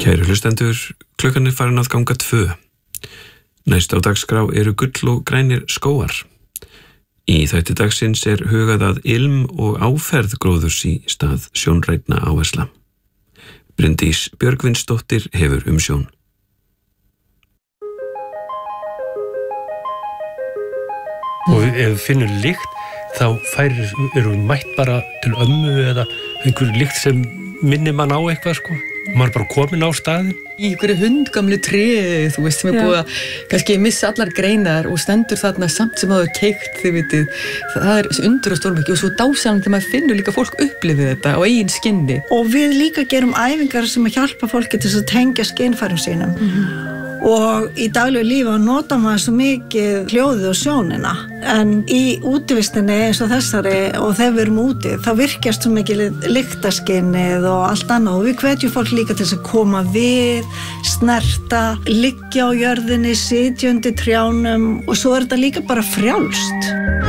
Kæru hlustendur, klukkan farin að ganga 2. Næst á dagskrá eru gull og grænir skógar. Í þætti dagsins hugað að ilm og áferð gróðurs í stað sjónrænna áhersla. Bryndís Björgvinsdóttir hefur umsjón. Og ef við finnum lykt, þá erum við mætt bara til ömmu eða einhver lykt sem minnir mann á eitthvað, sko. Maður bara komin á staðinn. Í einhverju hundgamlu tréi, þú veist, sem búið að kannski missa allar greinar og stendur þarna samt sem það keykt, þið vitið. Það undur og stórmikið og svo dásamlegt þegar maður finnur líka fólk upplifið þetta á eigin skinni. Og við líka gerum æfingar sem að hjálpa fólki til að tengja skynfærum sínum. Og í daglegu lífi nota maður svo mikið hljóðið og sjónina, en í útivistinni eins og þessari og þegar við erum úti þá virkjast svo mikið lyktaskinnið og allt annað og við hvetjum fólk líka til að koma við, snerta, liggja á jörðinni, sitja undir trjánum og svo þetta líka bara frjálst.